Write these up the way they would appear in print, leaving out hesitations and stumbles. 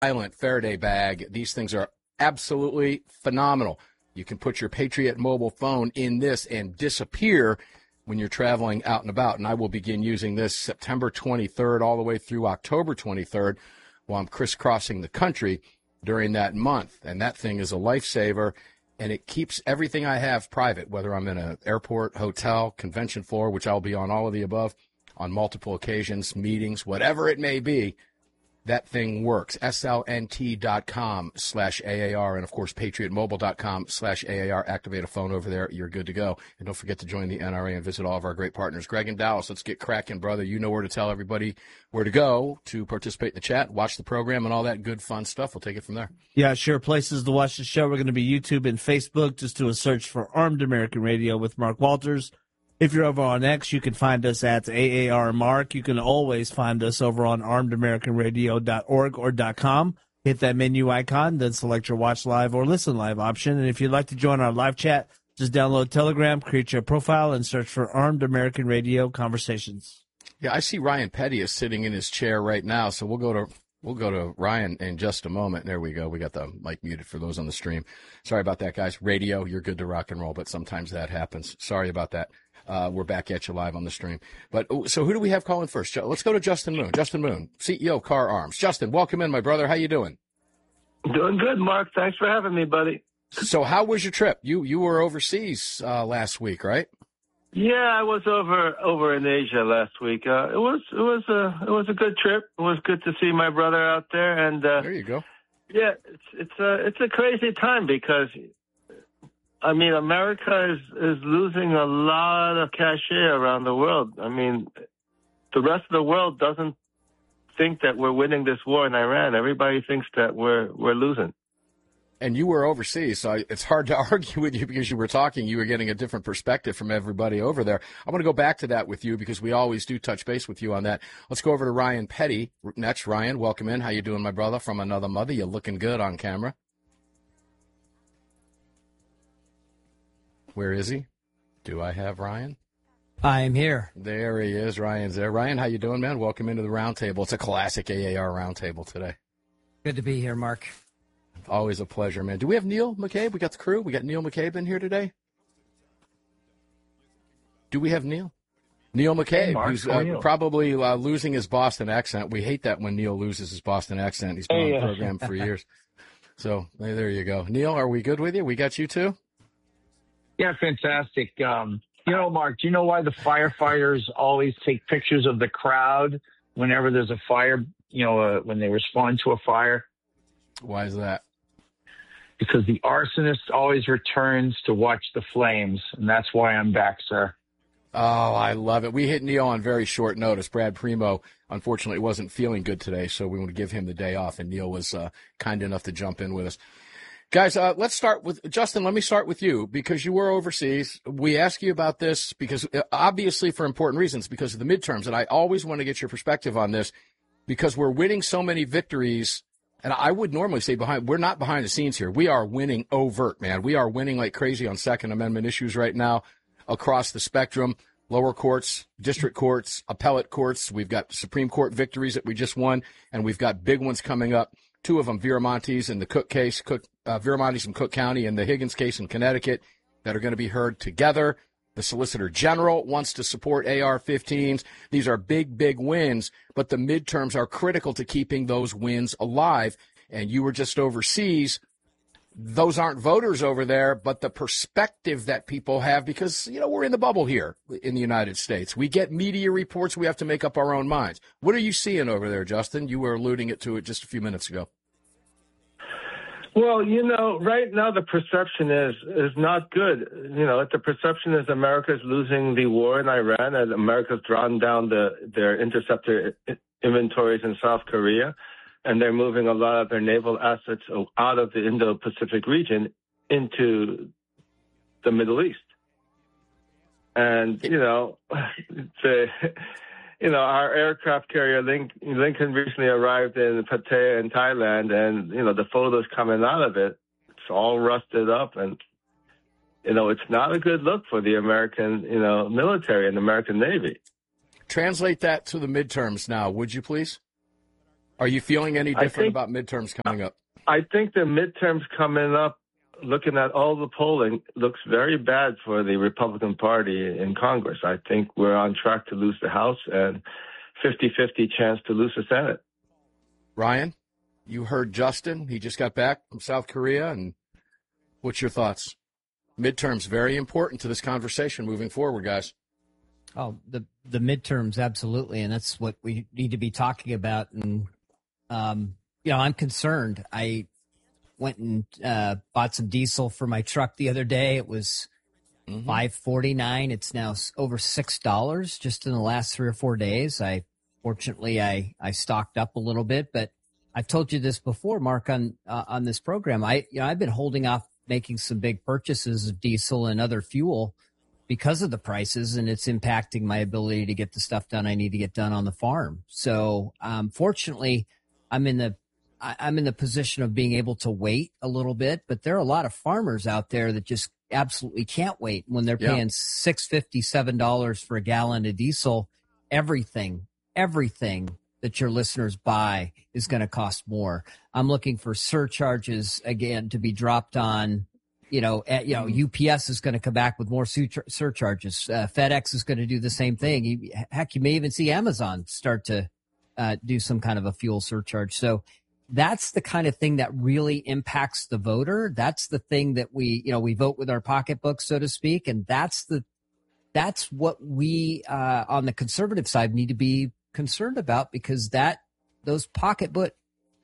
Silent Faraday bag. These things are absolutely phenomenal. You can put your Patriot mobile phone in this and disappear when you're traveling out and about. And I will begin using this September 23rd all the way through October 23rd while I'm crisscrossing the country during that month. And that thing is a lifesaver, and it keeps everything I have private, whether I'm in an airport, hotel, convention floor, which I'll be on all of the above, on multiple occasions, meetings, whatever it may be. That thing works. slnt.com/AAR, and, of course, patriotmobile.com/AAR. Activate a phone over there. You're good to go. And don't forget to join the NRA and visit all of our great partners. Greg in Dallas, let's get cracking, brother. You know where to tell everybody where to go to participate in the chat, watch the program, and all that good, fun stuff. We'll take it from there. Yeah, sure. Places to watch the show. We're going to be YouTube and Facebook. Just do a search for Armed American Radio with Mark Walters. If you're over on X, you can find us at AAR Mark. You can always find us over on armedamericanradio.org or .com. Hit that menu icon, then select your watch live or listen live option. And if you'd like to join our live chat, just download Telegram, create your profile, and search for Armed American Radio Conversations. Yeah, I see Ryan Petty is sitting in his chair right now, so we'll go to Ryan in just a moment. There we go. We got the mic muted for those on the stream. Sorry about that, guys. Radio, you're good to rock and roll, but sometimes that happens. Sorry about that. We're back at you live on the stream. But so who do we have calling first? Let's go to Justin Moon. Justin Moon, CEO, Car Arms. Justin, welcome in, my brother. How you doing? Doing good, Mark. Thanks for having me, buddy. So how was your trip? You were overseas last week, right? Yeah, I was over in Asia last week. It was a good trip. It was good to see my brother out there, and there you go. Yeah, it's a crazy time because, I mean, America is losing a lot of cachet around the world. I mean, the rest of the world doesn't think that we're winning this war in Iran. Everybody thinks that we're losing. And you were overseas, so it's hard to argue with you because you were getting a different perspective from everybody over there. I want to go back to that with you because we always do touch base with you on that. Let's go over to Ryan Petty next. Ryan, welcome in. How you doing, my brother? From another mother. You're looking good on camera. Where is he? Do I have Ryan? I am here. There he is. Ryan's there. Ryan, how you doing, man? Welcome into the roundtable. It's a classic AAR roundtable today. Good to be here, Mark. Always a pleasure, man. Do we have Neil McCabe? We got the crew. We got Neil McCabe in here today. Do we have Neil? Neil McCabe, hey, Mark, who's probably losing his Boston accent. We hate that when Neil loses his Boston accent. He's been on the program for years. So there you go. Neil, are we good with you? We got you too? Yeah, fantastic. Mark, do you know why the firefighters always take pictures of the crowd whenever there's a fire, when they respond to a fire? Why is that? Because the arsonist always returns to watch the flames, and that's why I'm back, sir. Oh, I love it. We hit Neil on very short notice. Brad Primo, unfortunately, wasn't feeling good today, so we want to give him the day off, and Neil was kind enough to jump in with us. Guys, let's start with Justin. Let me start with you because you were overseas. We ask you about this because obviously for important reasons, because of the midterms. And I always want to get your perspective on this because we're winning so many victories. And I would normally say we're not behind the scenes here. We are winning overt, man. We are winning like crazy on Second Amendment issues right now across the spectrum. Lower courts, district courts, appellate courts. We've got Supreme Court victories that we just won, and we've got big ones coming up. Two of them, Viramontes and the Cook case, Viramontes in Cook County and the Higgins case in Connecticut, that are going to be heard together. The Solicitor General wants to support AR-15s. These are big, big wins, but the midterms are critical to keeping those wins alive. And you were just overseas. Those aren't voters over there, but the perspective that people have, because, we're in the bubble here in the United States. We get media reports. We have to make up our own minds. What are you seeing over there, Justin? You were alluding to it just a few minutes ago. Well, right now the perception is not good. The perception is America's losing the war in Iran, and America's drawn down their interceptor inventories in South Korea. And they're moving a lot of their naval assets out of the Indo-Pacific region into the Middle East. And, our aircraft carrier Lincoln recently arrived in Pattaya in Thailand, and, the photos coming out of it, it's all rusted up. And, it's not a good look for the American, military and American Navy. Translate that to the midterms now, would you please? Are you feeling any different think- about midterms coming up? I think the midterms coming up, looking at all the polling, looks very bad for the Republican Party in Congress. I think we're on track to lose the House and 50-50 chance to lose the Senate. Ryan, you heard Justin. He just got back from South Korea. And what's your thoughts? Midterms, very important to this conversation moving forward, guys. Oh, the midterms, absolutely, and that's what we need to be talking about. And I'm concerned. I went and bought some diesel for my truck the other day. It was $5.49. It's now over $6 just in the last 3 or 4 days. Fortunately I stocked up a little bit, but I've told you this before, Mark, on this program. I've been holding off making some big purchases of diesel and other fuel because of the prices, and it's impacting my ability to get the stuff done I need to get done on the farm. So, fortunately, I'm in the position of being able to wait a little bit, but there are a lot of farmers out there that just absolutely can't wait when they're paying $6.50, $7 for a gallon of diesel. Everything that your listeners buy is going to cost more. I'm looking for surcharges again to be dropped on. UPS is going to come back with more surcharges. FedEx is going to do the same thing. Heck, you may even see Amazon start to do some kind of a fuel surcharge. So that's the kind of thing that really impacts the voter. That's the thing that we vote with our pocketbook, so to speak. And that's what we on the conservative side need to be concerned about, because those pocketbook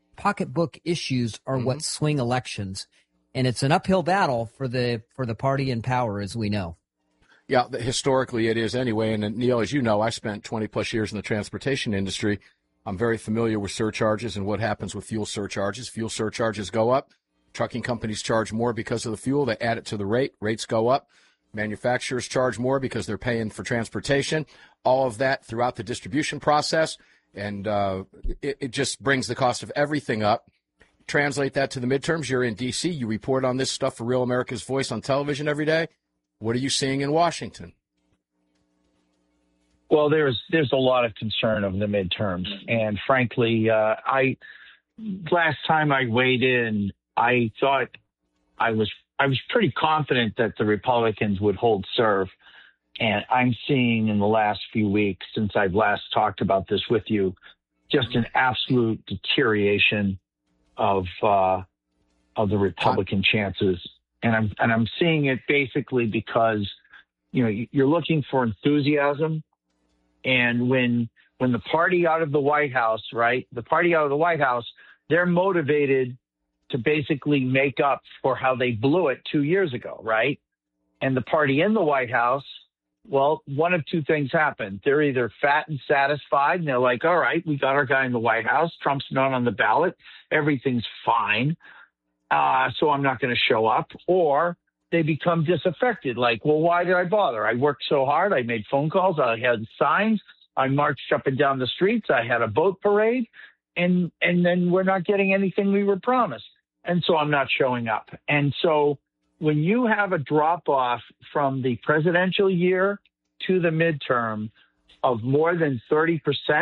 issues are what swing elections. And it's an uphill battle for the party in power, as we know. Yeah, historically it is anyway. And Neil, as you know, I spent 20 plus years in the transportation industry. I'm very familiar with surcharges and what happens with fuel surcharges. Fuel surcharges go up. Trucking companies charge more because of the fuel. They add it to the rate. Rates go up. Manufacturers charge more because they're paying for transportation. All of that throughout the distribution process. And it just brings the cost of everything up. Translate that to the midterms. You're in D.C. You report on this stuff for Real America's Voice on television every day. What are you seeing in Washington? Well, there's a lot of concern over the midterms, and frankly, last time I weighed in, I thought I was pretty confident that the Republicans would hold serve, and I'm seeing in the last few weeks since I've last talked about this with you, just an absolute deterioration of the Republican chances, and I'm seeing it basically because you're looking for enthusiasm. And when the party out of the White House, right, they're motivated to basically make up for how they blew it 2 years ago, right? And the party in the White House, well, one of two things happened. They're either fat and satisfied, and they're like, all right, we got our guy in the White House. Trump's not on the ballot. Everything's fine. So I'm not going to show up. Or they become disaffected. Like, well, why did I bother? I worked so hard. I made phone calls. I had signs. I marched up and down the streets. I had a boat parade. And then we're not getting anything we were promised. And so I'm not showing up. And so when you have a drop off from the presidential year to the midterm of more than 30%,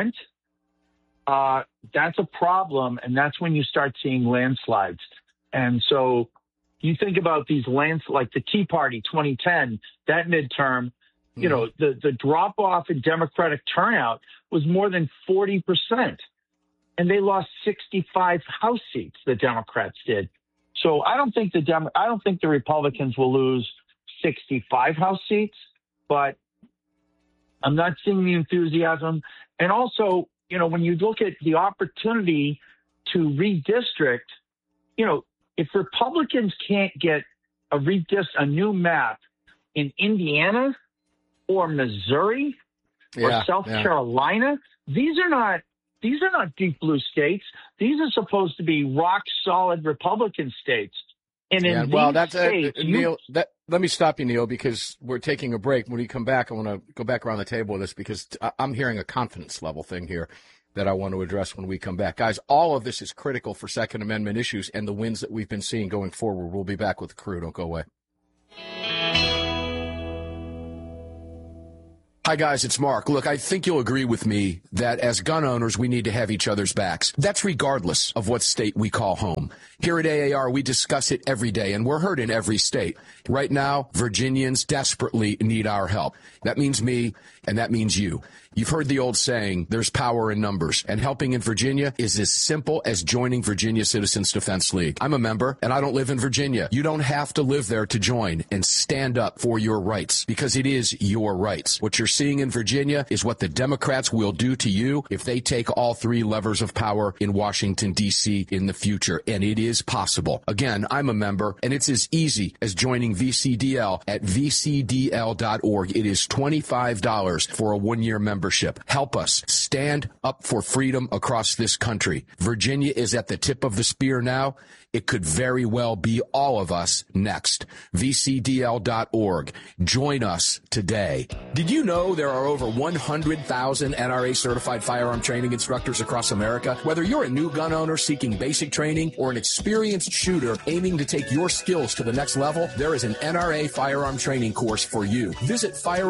that's a problem. And that's when you start seeing landslides. And so you think about these like the Tea Party 2010, that midterm, the drop off in Democratic turnout was more than 40%. And they lost 65 House seats, the Democrats did. So I don't think the Republicans will lose 65 House seats, but I'm not seeing the enthusiasm. And also, when you look at the opportunity to redistrict, if Republicans can't get a new map in Indiana or Missouri or South Carolina, these are not deep blue states. These are supposed to be rock solid Republican states. And in these states, Neil, let me stop you, Neil, because we're taking a break. When we come back, I want to go back around the table with this because I'm hearing a confidence level thing here that I want to address when we come back. Guys, all of this is critical for Second Amendment issues and the wins that we've been seeing going forward. We'll be back with the crew. Don't go away. Hi, guys, it's Mark. Look, I think you'll agree with me that as gun owners, we need to have each other's backs. That's regardless of what state we call home. Here at AAR, we discuss it every day, and we're heard in every state. Right now, Virginians desperately need our help. That means me, and that means you. You've heard the old saying, there's power in numbers, and helping in Virginia is as simple as joining Virginia Citizens Defense League. I'm a member, and I don't live in Virginia. You don't have to live there to join and stand up for your rights, because it is your rights. What you're seeing in Virginia is what the Democrats will do to you if they take all three levers of power in Washington, D.C. in the future, and it is possible. Again, I'm a member, and it's as easy as joining VCDL at vcdl.org. It is $25 for a one-year membership. Help us stand up for freedom across this country. Virginia is at the tip of the spear now. It could very well be all of us next. VCDL.org. Join us today. Did you know there are over 100,000 NRA certified firearm training instructors across America? Whether you're a new gun owner seeking basic training or an experienced shooter aiming to take your skills to the next level, there is an NRA firearm training course for you. Visit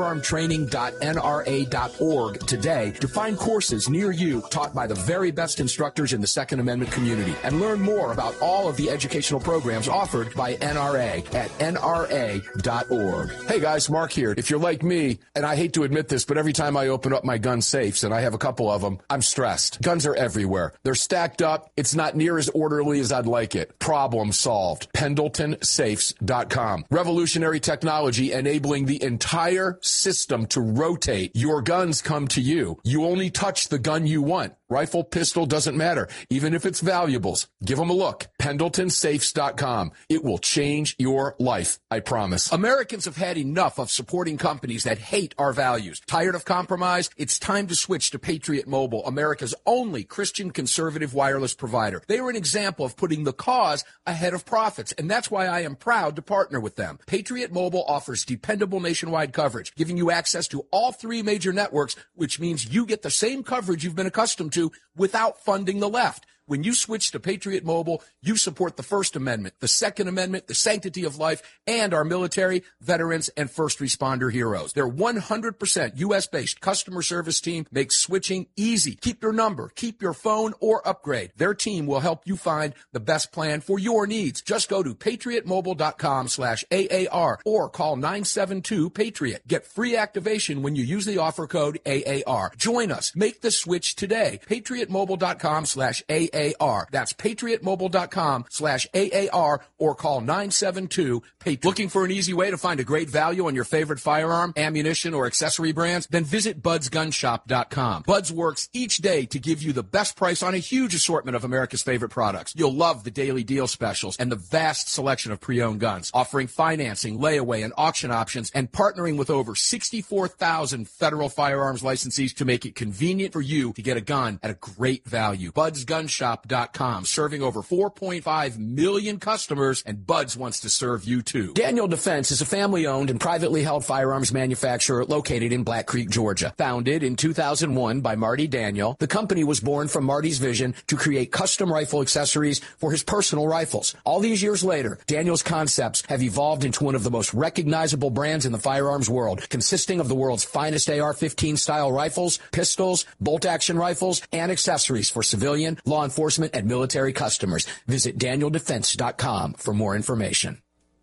firearmtraining.nra.org today to find courses near you taught by the very best instructors in the Second Amendment community and learn more about all of the educational programs offered by NRA at nra.org. Hey guys, Mark here. If you're like me, and I hate to admit this, but every time I open up my gun safes, and I have a couple of them, I'm stressed. Guns are everywhere. They're stacked up. It's not near as orderly as I'd like it. Problem solved. PendletonSafes.com. Revolutionary technology enabling the entire system to rotate. Your guns come to you. You only touch the gun you want. Rifle, pistol, doesn't matter. Even if it's valuables, give them a look. PendletonSafes.com. It will change your life, I promise. Americans have had enough of supporting companies that hate our values. Tired of compromise? It's time to switch to Patriot Mobile, America's only Christian conservative wireless provider. They are an example of putting the cause ahead of profits, and that's why I am proud to partner with them. Patriot Mobile offers dependable nationwide coverage, giving you access to all three major networks, which means you get the same coverage you've been accustomed to without funding the left. When you switch to Patriot Mobile, you support the First Amendment, the Second Amendment, the sanctity of life, and our military, veterans, and first responder heroes. Their 100% U.S.-based customer service team makes switching easy. Keep your number, keep your phone, or upgrade. Their team will help you find the best plan for your needs. Just go to patriotmobile.com/AAR or call 972-PATRIOT. Get free activation when you use the offer code AAR. Join us. Make the switch today. patriotmobile.com/AAR. That's patriotmobile.com/AAR or call 972-PATRIOT. Looking for an easy way to find a great value on your favorite firearm, ammunition, or accessory brands? Then visit budsgunshop.com. Buds works each day to give you the best price on a huge assortment of America's favorite products. You'll love the daily deal specials and the vast selection of pre-owned guns, offering financing, layaway, and auction options, and partnering with over 64,000 federal firearms licensees to make it convenient for you to get a gun at a great value. Budsgunshop.com, serving over 4.5 million customers, and Buds wants to serve you too. Daniel Defense is a family-owned and privately held firearms manufacturer located in Black Creek, Georgia. Founded in 2001 by Marty Daniel, the company was born from Marty's vision to create custom rifle accessories for his personal rifles. All these years later, Daniel's concepts have evolved into one of the most recognizable brands in the firearms world, consisting of the world's finest AR-15 style rifles, pistols, bolt-action rifles, and accessories for civilian, law enforcement, and military customers. Visit DanielDefense.com for more information.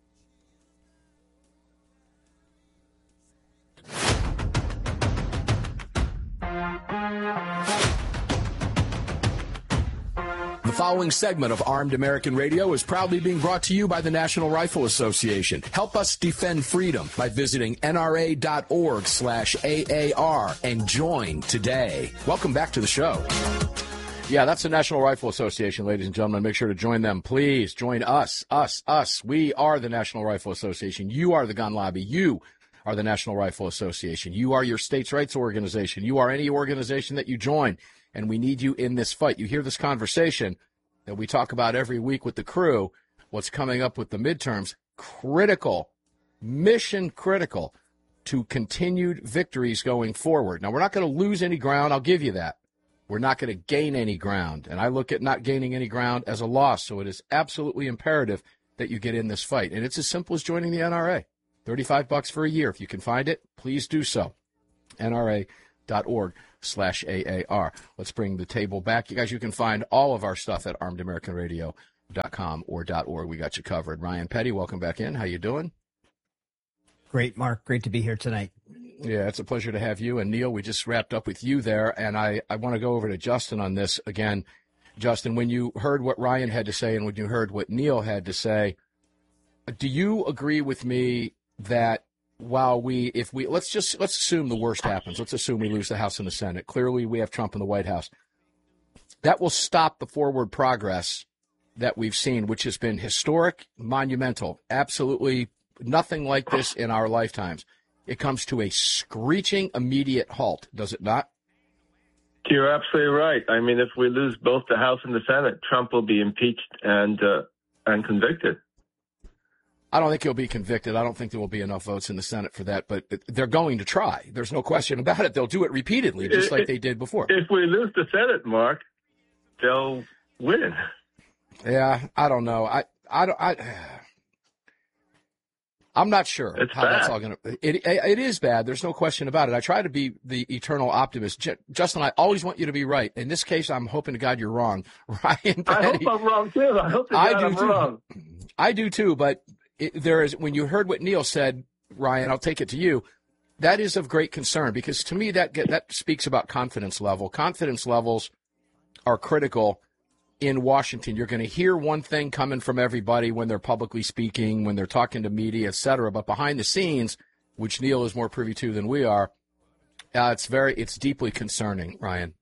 The following segment of Armed American Radio is proudly being brought to you by the National Rifle Association. Help us defend freedom by visiting nra.org/AAR and join today. Welcome back to the show. Yeah, that's the National Rifle Association, ladies and gentlemen. Make sure to join them. Please join us. We are the National Rifle Association. You are the gun lobby. You are the National Rifle Association. You are your states' rights organization. You are any organization that you join, and we need you in this fight. You hear this conversation that we talk about every week with the crew, what's coming up with the midterms, critical, mission critical to continued victories going forward. Now, we're not going to lose any ground. I'll give you that. We're not going to gain any ground, and I look at not gaining any ground as a loss, so it is absolutely imperative that you get in this fight, and it's as simple as joining the NRA. $35 for a year. If you can find it, please do so. NRA.org/AAR. Let's bring the table back. You guys, you can find all of our stuff at armedamericanradio.com or .org. We got you covered. Ryan Petty, welcome back in. How you doing? Great, Mark. Great to be here tonight. Yeah, it's a pleasure to have you. And Neil, we just wrapped up with you there, and I want to go over to Justin on this again. Justin, when you heard what Ryan had to say and when you heard what Neil had to say, do you agree with me that let's assume the worst happens. Let's assume we lose the House and the Senate. Clearly, we have Trump in the White House. That will stop the forward progress that we've seen, which has been historic, monumental, absolutely nothing like this in our lifetimes. It comes to a screeching, immediate halt, does it not? You're absolutely right. I mean, if we lose both the House and the Senate, Trump will be impeached and convicted. I don't think he'll be convicted. I don't think there will be enough votes in the Senate for that, but they're going to try. There's no question about it. They'll do it repeatedly, just like they did before. If we lose the Senate, Mark, they'll win. Yeah, I don't know. I'm not sure it's how bad. That's all going to. It is bad. There's no question about it. I try to be the eternal optimist. Justin, I always want you to be right. In this case, I'm hoping to God you're wrong. Ryan Petty, I hope I'm wrong too. I hope I'm wrong. I do too. But there is, when you heard what Neil said, Ryan, I'll take it to you. That is of great concern because to me that speaks about confidence level. Confidence levels are critical. In Washington, you're going to hear one thing coming from everybody when they're publicly speaking, when they're talking to media, et cetera. But behind the scenes, which Neil is more privy to than we are, it's deeply concerning, Ryan.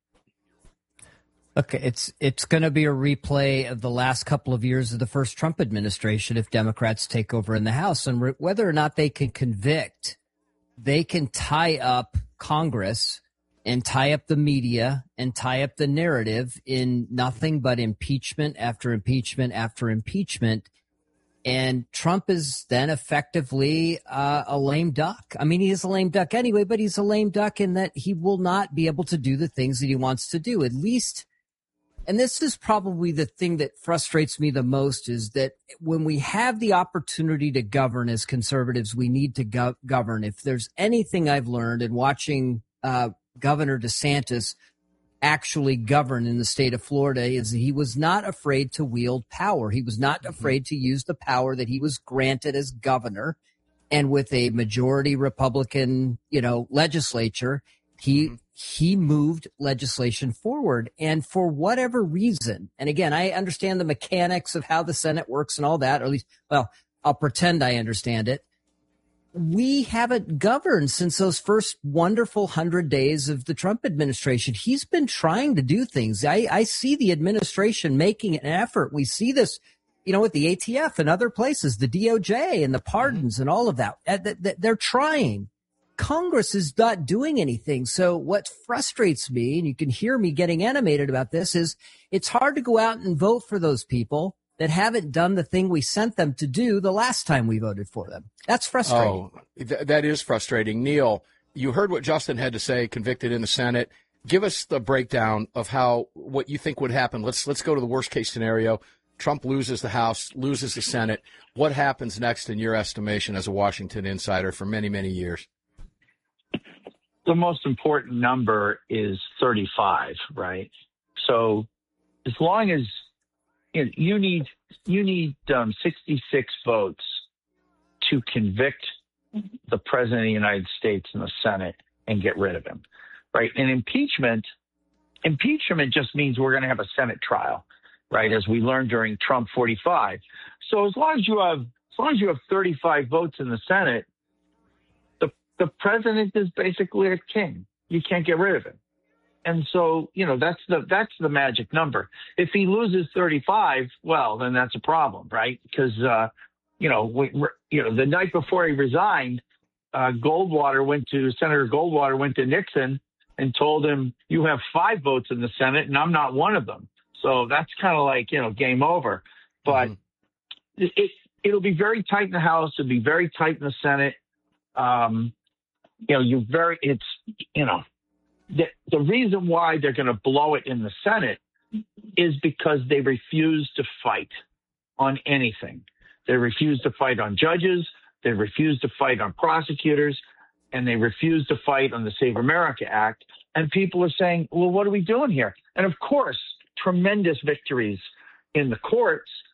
Okay, it's going to be a replay of the last couple of years of the first Trump administration if Democrats take over in the House. And whether or not they can convict, they can tie up Congress and tie up the media and tie up the narrative in nothing but impeachment after impeachment after impeachment. And Trump is then effectively a lame duck. I mean, he is a lame duck anyway, but he's a lame duck in that he will not be able to do the things that he wants to do, at least. And this is probably the thing that frustrates me the most is that when we have the opportunity to govern as conservatives, we need to govern. If there's anything I've learned in watching Governor DeSantis actually govern in the state of Florida is that he was not afraid to wield power. He was not afraid to use the power that he was granted as governor. And with a majority Republican, legislature, he moved legislation forward. And for whatever reason, and again, I understand the mechanics of how the Senate works and all that, or at least, I'll pretend I understand it. We haven't governed since those first wonderful 100 days of the Trump administration. He's been trying to do things. I see the administration making an effort. We see this, with the ATF and other places, the DOJ and the pardons and all of that. They're trying. Congress is not doing anything. So what frustrates me, and you can hear me getting animated about this, is it's hard to go out and vote for those people that haven't done the thing we sent them to do the last time we voted for them. That's frustrating. Oh, that is frustrating. Neil, you heard what Justin had to say, convicted in the Senate. Give us the breakdown of what you think would happen. Let's go to the worst case scenario. Trump loses the House, loses the Senate. What happens next in your estimation as a Washington insider for many, many years? The most important number is 35, right? So as long as you need 66 votes to convict the president of the United States in the Senate and get rid of him, right? And impeachment just means we're going to have a Senate trial, right? As we learned during Trump 45. So as long as you have 35 votes in the Senate, the president is basically a king. You can't get rid of him. And so, that's the magic number. If he loses 35, well, then that's a problem, right? Because, the night before he resigned, Senator Goldwater went to Nixon and told him, you have 5 votes in the Senate and I'm not one of them. So that's kind of like, game over. But it'll be very tight in the House. It'll be very tight in the Senate. The reason why they're going to blow it in the Senate is because they refuse to fight on anything. They refuse to fight on judges. They refuse to fight on prosecutors. and they refused to fight on the Save America Act. And people are saying, well, what are we doing here? And of course, tremendous victories in the courts.